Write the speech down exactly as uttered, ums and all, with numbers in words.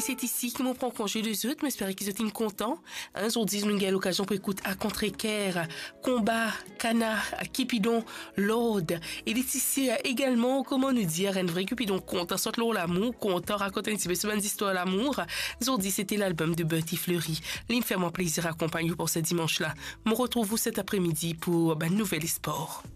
c'est ici que m'on prend congé des autres, mais j'espère qu'ils sont contents. Hein, aujourd'hui, nous avons l'occasion pour écouter à contre-équerre, combat, cana, Cupidon, Lord. Et ici également, comment nous dire, un vrai Cupidon conte, en sorte l'amour, conte, raconte un petit peu sur une histoire d'amour. Aujourd'hui, c'était l'album de Bertie Fleury. Il me fait mon plaisir à accompagner pour ce dimanche-là. Me retrouve-vous cet après-midi pour ben, Nouvelle Sport.